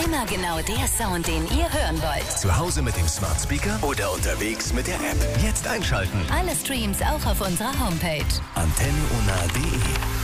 Immer genau der Sound, den ihr hören wollt. Zu Hause mit dem Smart Speaker oder unterwegs mit der App. Jetzt einschalten. Alle Streams auch auf unserer Homepage. antenneonah.de